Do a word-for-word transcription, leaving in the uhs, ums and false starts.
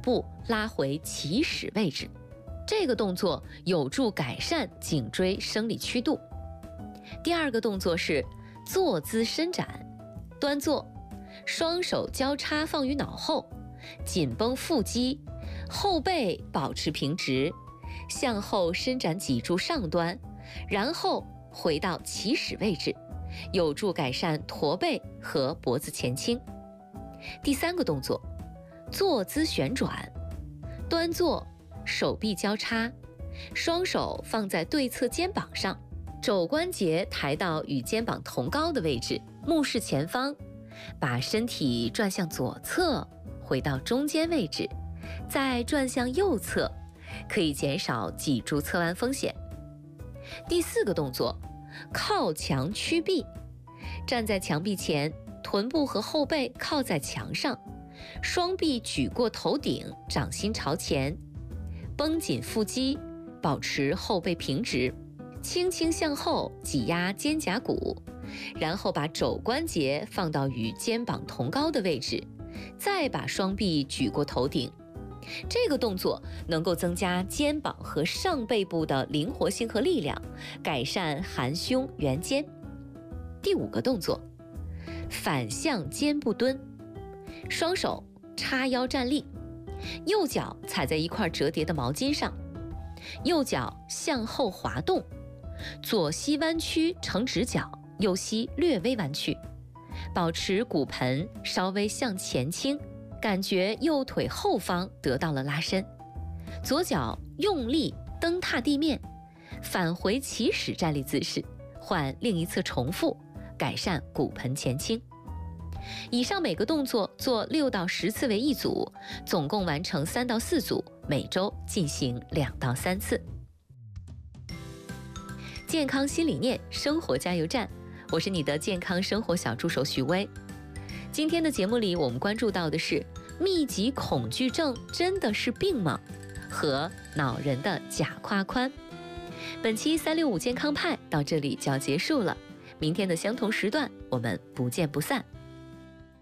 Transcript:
部拉回起始位置。这个动作有助改善颈椎生理曲度。第二个动作是坐姿伸展，端坐，双手交叉放于脑后，紧绷腹肌，后背保持平直，向后伸展脊柱上端，然后回到起始位置，有助改善驼背和脖子前倾。第三个动作，坐姿旋转，端坐，手臂交叉，双手放在对侧肩膀上，肘关节抬到与肩膀同高的位置，目视前方，把身体转向左侧，回到中间位置，再转向右侧，可以减少脊柱侧弯风险。第四个动作，靠墙屈臂，站在墙壁前，臀部和后背靠在墙上，双臂举过头顶，掌心朝前，绷紧腹肌，保持后背平直，轻轻向后挤压肩胛骨，然后把肘关节放到与肩膀同高的位置，再把双臂举过头顶。这个动作能够增加肩膀和上背部的灵活性和力量，改善含胸圆肩。第五个动作，反向肩部蹲，双手叉腰站立，右脚踩在一块折叠的毛巾上，右脚向后滑动，左膝弯曲成直角，右膝略微弯曲，保持骨盆稍微向前倾，感觉右腿后方得到了拉伸，左脚用力蹬踏地面，返回起始站立姿势，换另一侧重复，改善骨盆前倾。以上每个动作做六到十次为一组，总共完成三到四组，每周进行两到三次。健康新理念，生活加油站，我是你的健康生活小助手徐薇。今天的节目里，我们关注到的是密集恐惧症真的是病吗？和恼人的假胯宽。本期三六五健康派到这里就要结束了，明天的相同时段我们不见不散。